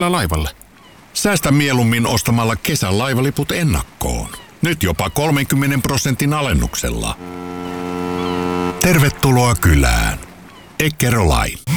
laivalle. Säästä mieluummin ostamalla kesän laivaliput ennakkoon. Nyt jopa 30% alennuksella. Tervetuloa kylään. Eckerö Line.